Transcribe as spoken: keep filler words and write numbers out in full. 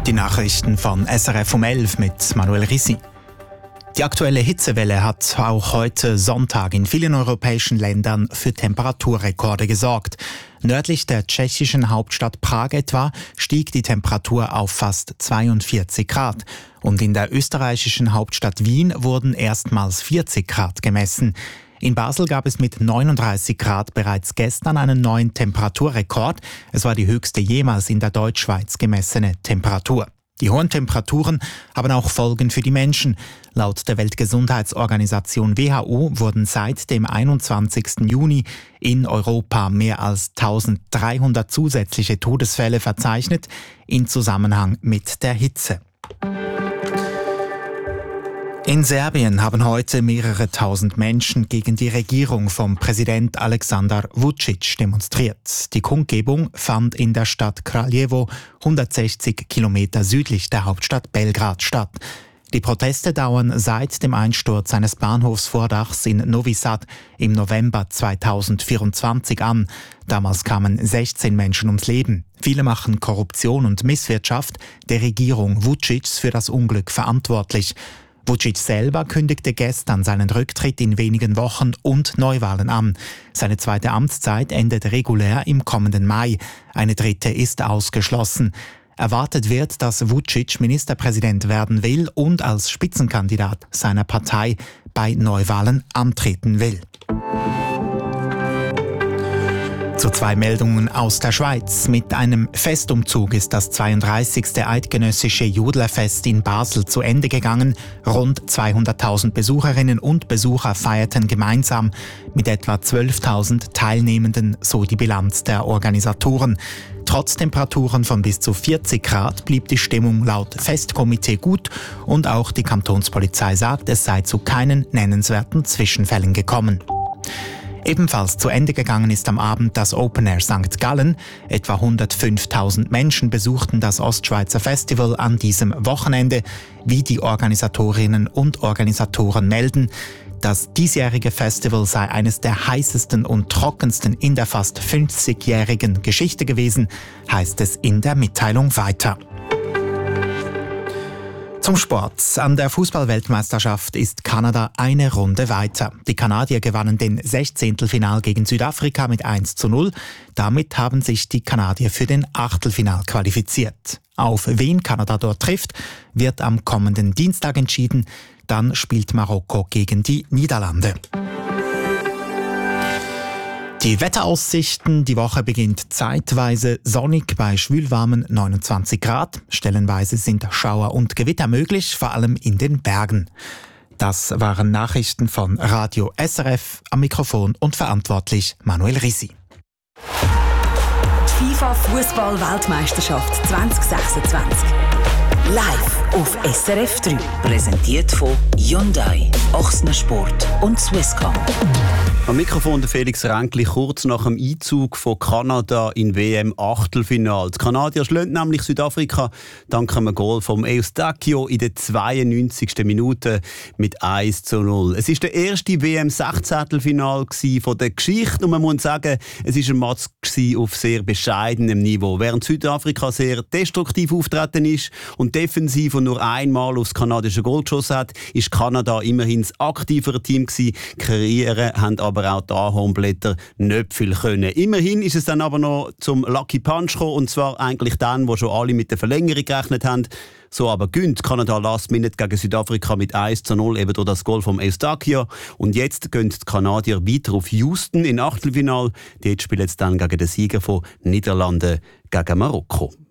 Die Nachrichten von S R F um elf mit Manuel Risi. Die aktuelle Hitzewelle hat auch heute Sonntag in vielen europäischen Ländern für Temperaturrekorde gesorgt. Nördlich der tschechischen Hauptstadt Prag etwa stieg die Temperatur auf fast zweiundvierzig Grad. Und in der österreichischen Hauptstadt Wien wurden erstmals vierzig Grad gemessen. In Basel gab es mit neununddreißig Grad bereits gestern einen neuen Temperaturrekord. Es war die höchste jemals in der Deutschschweiz gemessene Temperatur. Die hohen Temperaturen haben auch Folgen für die Menschen. Laut der Weltgesundheitsorganisation W H O wurden seit dem einundzwanzigsten Juni in Europa mehr als eintausenddreihundert zusätzliche Todesfälle verzeichnet in Zusammenhang mit der Hitze. In Serbien haben heute mehrere tausend Menschen gegen die Regierung vom Präsident Aleksandar Vučić demonstriert. Die Kundgebung fand in der Stadt Kraljevo, hundertsechzig Kilometer südlich der Hauptstadt Belgrad, statt. Die Proteste dauern seit dem Einsturz eines Bahnhofsvordachs in Novi Sad im November zweitausendvierundzwanzig an. Damals kamen sechzehn Menschen ums Leben. Viele machen Korruption und Misswirtschaft der Regierung Vučićs für das Unglück verantwortlich. Vučić selber kündigte gestern seinen Rücktritt in wenigen Wochen und Neuwahlen an. Seine zweite Amtszeit endet regulär im kommenden Mai. Eine dritte ist ausgeschlossen. Erwartet wird, dass Vučić Ministerpräsident werden will und als Spitzenkandidat seiner Partei bei Neuwahlen antreten will. Zu zwei Meldungen aus der Schweiz. Mit einem Festumzug ist das zweiunddreißigste eidgenössische Jodlerfest in Basel zu Ende gegangen. Rund zweihunderttausend Besucherinnen und Besucher feierten gemeinsam mit etwa zwölftausend Teilnehmenden, so die Bilanz der Organisatoren. Trotz Temperaturen von bis zu vierzig Grad blieb die Stimmung laut Festkomitee gut und auch die Kantonspolizei sagt, es sei zu keinen nennenswerten Zwischenfällen gekommen. Ebenfalls zu Ende gegangen ist am Abend das Open Air Sankt Gallen. Etwa hundertfünftausend Menschen besuchten das Ostschweizer Festival an diesem Wochenende, wie die Organisatorinnen und Organisatoren melden. Das diesjährige Festival sei eines der heißesten und trockensten in der fast fünfzigjährigen Geschichte gewesen, heißt es in der Mitteilung weiter. Zum Sport. An der Fußball-Weltmeisterschaft ist Kanada eine Runde weiter. Die Kanadier gewannen den Sechzehntelfinal gegen Südafrika mit eins zu null. Damit haben sich die Kanadier für den Achtelfinal qualifiziert. Auf wen Kanada dort trifft, wird am kommenden Dienstag entschieden. Dann spielt Marokko gegen die Niederlande. Die Wetteraussichten: Die Woche beginnt zeitweise sonnig bei schwülwarmen neunundzwanzig Grad. Stellenweise sind Schauer und Gewitter möglich, vor allem in den Bergen. Das waren Nachrichten von Radio S R F. Am Mikrofon und verantwortlich Manuel Risi. FIFA Fußball-Weltmeisterschaft zwanzig sechsundzwanzig. Live auf S R F drei. Präsentiert von Hyundai, Ochsner Sport und Swisscom. Am Mikrofon der Felix Ränkli kurz nach dem Einzug von Kanada in W M-Achtelfinale. Die Kanadier schlagen nämlich Südafrika dank einem Goal vom Eustáquio in der zweiundneunzigsten Minute mit eins zu null. Es war der erste W M-Sechzehntelfinale von der Geschichte und man muss sagen, es war ein Match auf sehr bescheidenem Niveau. Während Südafrika sehr destruktiv auftreten ist und defensiv und nur einmal aufs kanadische Goal geschossen hat, ist Kanada immerhin das aktivere Team gewesen. Kreieren haben aber auch die Ahornblätter nicht viel können. Immerhin ist es dann aber noch zum Lucky Punch gekommen, und zwar eigentlich dann, wo schon alle mit der Verlängerung gerechnet haben. So aber gönnt Kanada Last Minute gegen Südafrika mit eins zu null eben durch das Goal vom Eustáquio. Und jetzt gehen die Kanadier weiter auf Houston in Achtelfinale. Dort spielen sie dann gegen den Sieger von Niederlande gegen Marokko.